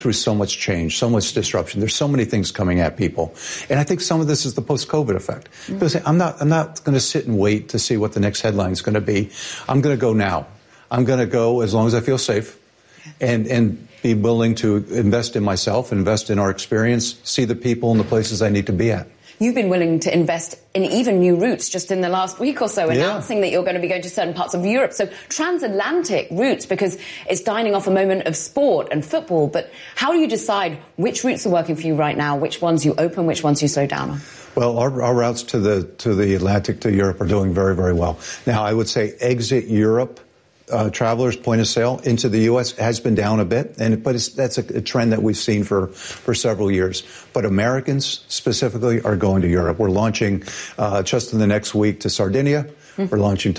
through so much change, so much disruption. There's so many things coming at people. And I think some of this is the post-COVID effect. People say, I'm not going to sit and wait to see what the next headline is going to be. I'm going to go now. I'm going to go as long as I feel safe and be willing to invest in myself, invest in our experience, see the people and the places I need to be at. You've been willing to invest in even new routes just in the last week or so, announcing that you're going to be going to certain parts of Europe. So transatlantic routes, because it's dining off a moment of sport and football. But how do you decide which routes are working for you right now, which ones you open, which ones you slow down on? Well, our routes to the Atlantic, to Europe, are doing very, very well. Now, I would say exit Europe. Travelers' point of sale into the U.S. has been down a bit, but that's a trend that we've seen for several years. But Americans specifically are going to Europe. We're launching just in the next week to Sardinia. We're launching